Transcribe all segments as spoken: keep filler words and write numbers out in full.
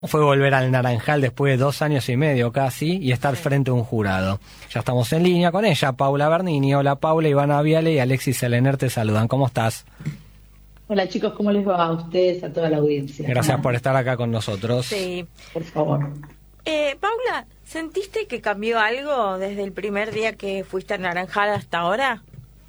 Fue volver al Naranjal después de dos años y medio casi y estar sí. frente a un jurado. Ya estamos en línea con ella, Paula Bernini. Hola Paula, Ivana Viale y Alexis Selener te saludan. ¿Cómo estás? Hola chicos, ¿cómo les va a ustedes, a toda la audiencia? Gracias ah. por estar acá con nosotros. Sí. Por favor. Eh, Paula, ¿sentiste que cambió algo desde el primer día que fuiste al Naranjal hasta ahora?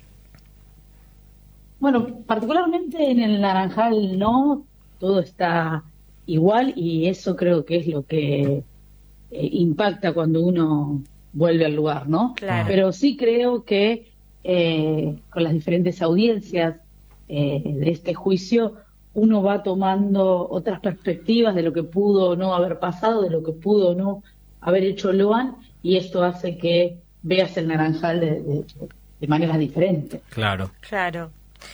Bueno, particularmente en el Naranjal no, todo está igual y eso creo que es lo que eh, impacta cuando uno vuelve al lugar, ¿no? Claro. Pero sí creo que eh, con las diferentes audiencias eh, de este juicio uno va tomando otras perspectivas de lo que pudo o no haber pasado, de lo que pudo o no haber hecho Loan, y esto hace que veas el Naranjal de, de, de maneras diferentes. Claro. Claro.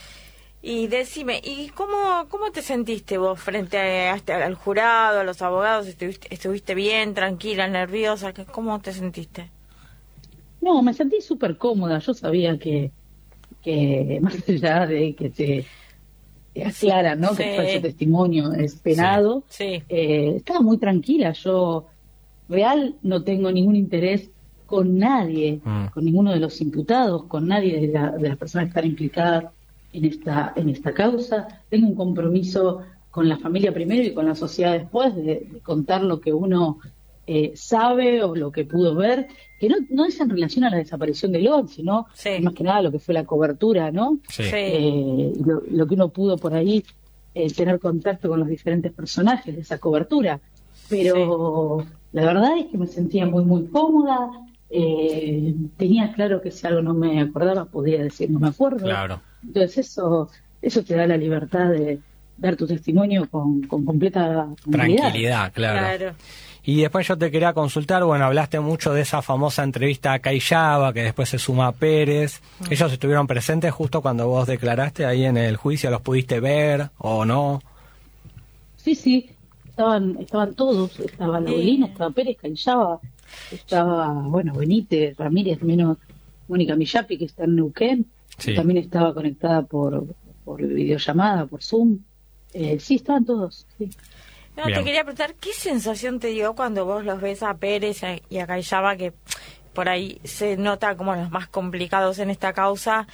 Y decime, ¿y cómo cómo te sentiste vos frente a, a, al jurado, a los abogados? ¿Estuviste, estuviste bien, tranquila, nerviosa? ¿Cómo te sentiste? No, me sentí súper cómoda. Yo sabía que, que más allá de que te, te aclaran, ¿no? Sí. Que ese testimonio es penado. Sí. Sí. Eh, estaba muy tranquila. Yo, real, no tengo ningún interés con nadie, mm. con ninguno de los imputados, con nadie de, la, de las personas que están implicadas en esta en esta causa. Tengo un compromiso con la familia primero y con la sociedad después de, de contar lo que uno eh, sabe o lo que pudo ver, que no, no es en relación a la desaparición de Loan, sino sí. más que nada lo que fue la cobertura, ¿no? Sí. Eh, lo, lo que uno pudo por ahí eh, tener contacto con los diferentes personajes de esa cobertura. Pero sí. la verdad es que me sentía muy, muy cómoda. Eh, tenía claro que si algo no me acordaba podía decir no me acuerdo. Claro. Entonces eso eso te da la libertad de dar tu testimonio con, con completa tranquilidad, claro. claro. Y después yo te quería consultar, bueno, hablaste mucho de esa famosa entrevista a Cayaba, que después se suma a Pérez. Mm. ¿Ellos estuvieron presentes justo cuando vos declaraste ahí en el juicio? ¿Los pudiste ver o no? Sí, sí, estaban estaban todos, estaba Laulina, eh. estaba Pérez, Cayaba, estaba, bueno, Benítez, Ramírez, menos Mónica Millapi, que está en Neuquén. Sí. También estaba conectada por, por videollamada, por Zoom. Eh, sí, estaban todos. Sí. No, te quería preguntar, ¿qué sensación te dio cuando vos los ves a Pérez y a Cayaba, que por ahí se nota como los más complicados en esta causa?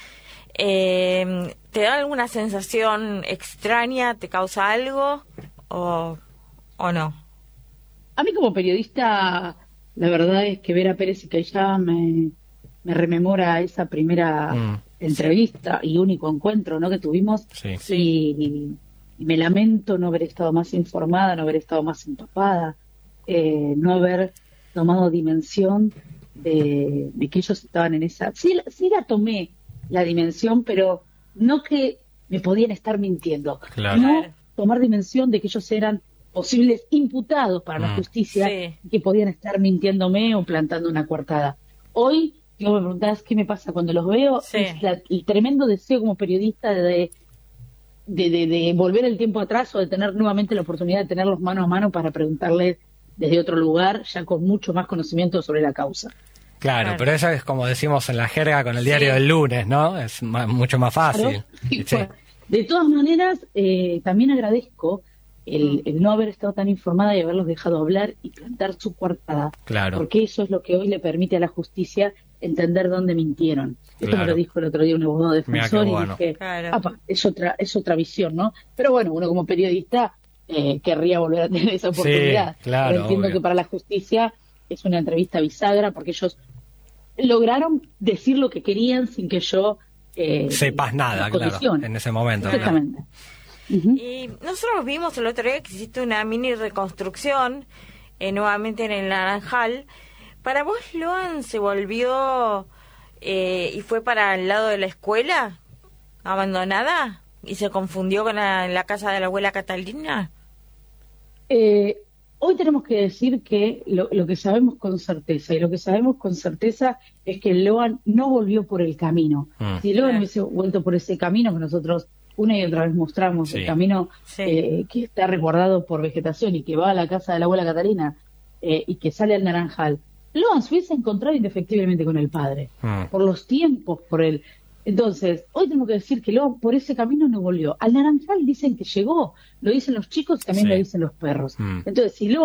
Eh, ¿Te da alguna sensación extraña? ¿Te causa algo o, o no? A mí como periodista, la verdad es que ver a Pérez y Cayaba me, me rememora esa primera... Mm. entrevista y único encuentro, ¿no?, que tuvimos. Sí. Y, y, y me lamento no haber estado más informada, no haber estado más empapada, eh, no haber tomado dimensión de, de que ellos estaban en esa... Sí, sí la tomé, la dimensión, pero no que me podían estar mintiendo. Claro. No tomar dimensión de que ellos eran posibles imputados para mm. la justicia, sí. y que podían estar mintiéndome o plantando una coartada. Hoy... Yo me preguntás qué me pasa cuando los veo, sí. es la, el tremendo deseo como periodista de de, de de volver el tiempo atrás o de tener nuevamente la oportunidad de tenerlos mano a mano para preguntarles desde otro lugar, ya con mucho más conocimiento sobre la causa. Claro, claro. pero eso es como decimos en la jerga con el diario sí. del lunes, ¿no? Es más, mucho más fácil. Claro. Sí, sí. Bueno, de todas maneras, eh, también agradezco el, el no haber estado tan informada y haberlos dejado hablar y plantar su coartada. Claro. Porque eso es lo que hoy le permite a la justicia entender dónde mintieron. Esto claro. me lo dijo el otro día un abogado defensor bueno. y dije, claro. apa, es otra es otra visión, ¿no? Pero bueno, uno como periodista eh, querría volver a tener esa oportunidad. Sí, claro, Pero entiendo obvio. que para la justicia es una entrevista bisagra porque ellos lograron decir lo que querían sin que yo eh, sepas nada, claro, en ese momento. Exactamente. Claro. Uh-huh. Y nosotros vimos el otro día que hiciste una mini reconstrucción eh, nuevamente en el Naranjal. ¿Para vos Loan se volvió eh, y fue para el lado de la escuela abandonada y se confundió con la, la casa de la abuela Catalina? Eh, hoy tenemos que decir que lo, lo que sabemos con certeza, y lo que sabemos con certeza es que Loan no volvió por el camino. Mm. Si Loan hubiese vuelto por ese camino que nosotros una y otra vez mostramos, sí. el camino sí. eh, que está resguardado por vegetación y que va a la casa de la abuela Catalina eh, y que sale al Naranjal, Loan se hubiese encontrado indefectiblemente con el padre, mm. por los tiempos, por el Entonces, hoy tengo que decir que Lobo por ese camino no volvió. Al Naranjal dicen que llegó, lo dicen los chicos y también Sí. lo dicen los perros. Mm. Entonces, si Lobo